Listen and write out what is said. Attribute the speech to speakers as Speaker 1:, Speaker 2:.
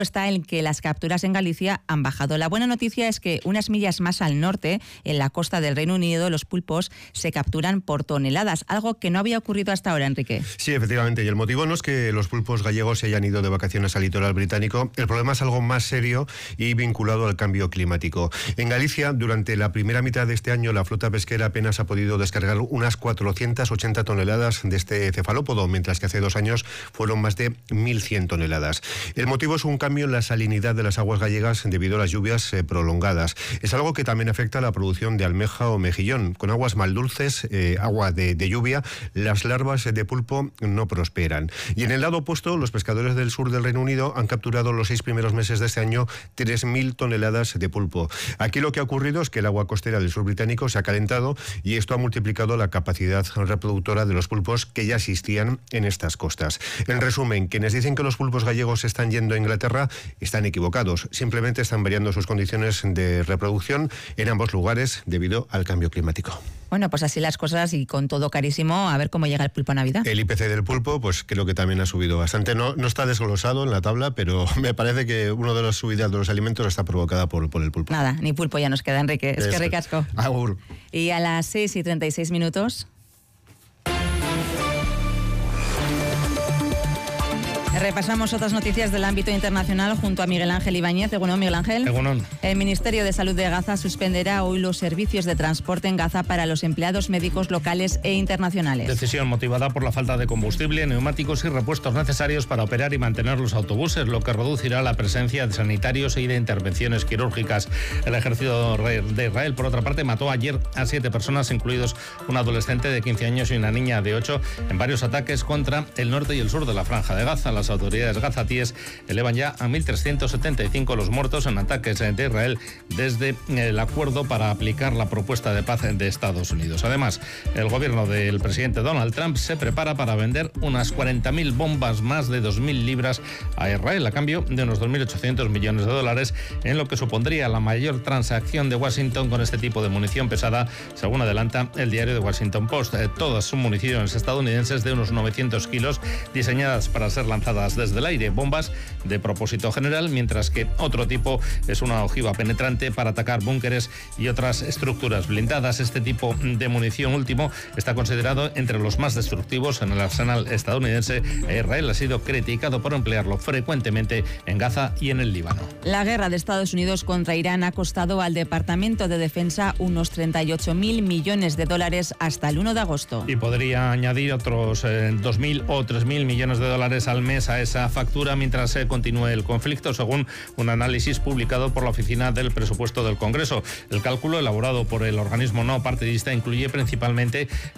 Speaker 1: está en que las capturas en Galicia han bajado. La buena noticia es que unas millas más al norte, en la costa del Reino Unido, los pulpos se capturan por toneladas, algo que no había ocurrido hasta ahora, Enrique.
Speaker 2: Sí, efectivamente, y el motivo no es que los pulpos gallegos se hayan ido de vacaciones al litoral británico, el problema es algo más serio y vinculado al cambio climático. En Galicia, durante la primera mitad de este año, la flota pesquera apenas ha podido descargar unas 480 toneladas de este cefalópodo, mientras que hace 2 años fueron más de 1.100 toneladas. El motivo es un cambio en la salinidad de las aguas gallegas debido a las lluvias prolongadas. Es algo que también afecta a la producción de almeja o mejillón. Con aguas mal dulces, agua de lluvia, las larvas de pulpo no prosperan. Y en el lado opuesto, los pescadores del sur del Reino Unido han capturado los 6 primeros meses de este año 3.000 toneladas de pulpo. Aquí lo que ha ocurrido es que el agua costera del sur británico se ha calentado y esto ha multiplicado la capacidad reproductora de los pulpos que ya existían en estas costas. En resumen, quienes dicen que los pulpos gallegos están yendo a Inglaterra están equivocados. Simplemente están variando sus condiciones de reproducción en ambos lugares debido al cambio climático.
Speaker 1: Bueno, pues así las cosas y con todo carísimo, a ver cómo llega el pulpo a Navidad.
Speaker 2: El IPC del pulpo, pues creo que también ha subido bastante. No está desglosado en la tabla, pero me parece que una de las subidas de los alimentos está provocada por el pulpo.
Speaker 1: Nada, ni pulpo ya nos queda, Enrique. Es que ricasco.
Speaker 2: Agur.
Speaker 1: Y a las 6:36. Repasamos otras noticias del ámbito internacional junto a Miguel Ángel Ibáñez. Egunon, Miguel Ángel.
Speaker 3: Egunon.
Speaker 1: El Ministerio de Salud de Gaza suspenderá hoy los servicios de transporte en Gaza para los empleados médicos locales e internacionales.
Speaker 3: Decisión motivada por la falta de combustible, neumáticos y repuestos necesarios para operar y mantener los autobuses, lo que reducirá la presencia de sanitarios y de intervenciones quirúrgicas. El ejército de Israel, por otra parte, mató ayer a 7 personas, incluidos un adolescente de 15 años y una niña de 8, en varios ataques contra el norte y el sur de la Franja de Gaza. Las autoridades gazatíes elevan ya a 1.375 los muertos en ataques de Israel desde el acuerdo para aplicar la propuesta de paz de Estados Unidos. Además, el gobierno del presidente Donald Trump se prepara para vender unas 40.000 bombas más de 2.000 libras a Israel a cambio de unos 2.800 millones de dólares, en lo que supondría la mayor transacción de Washington con este tipo de munición pesada, según adelanta el diario The Washington Post. Todas son municiones estadounidenses de unos 900 kilos, diseñadas para ser lanzadas desde el aire, bombas de propósito general, mientras que otro tipo es una ojiva penetrante para atacar búnkeres y otras estructuras blindadas. Este tipo de munición último está considerado entre los más destructivos en el arsenal estadounidense. Israel ha sido criticado por emplearlo frecuentemente en Gaza y en el Líbano.
Speaker 1: La guerra de Estados Unidos contra Irán ha costado al Departamento de Defensa unos 38.000 millones de dólares hasta el 1 de agosto.
Speaker 3: Y podría añadir otros 2.000 o 3.000 millones de dólares al mes a esa factura mientras se continúe el conflicto, según un análisis publicado por la Oficina del Presupuesto del Congreso. El cálculo elaborado por el organismo no partidista incluye principalmente